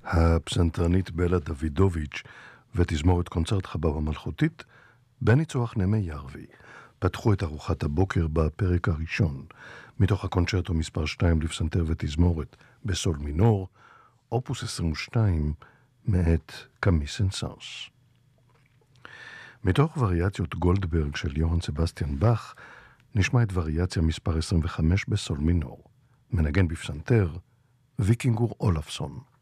הפסנתרנית בלה דוידוביץ' ותזמורת קונצרט חבב המלכותית בניצוח נמי ירבי פתחו את ארוחת הבוקר בפרק הראשון מתוך הקונצ'רטו מספר 2 לפסנתר ותזמורת בסול מינור, אופוס 22 מאת קאמי סן-סאנס. מתוך וריאציות גולדברג של יוהאן סבסטיאן באך נשמע את וריאציה מספר 25 בסול מינור. מנגן בפסנתר ויקינגור אולפסון.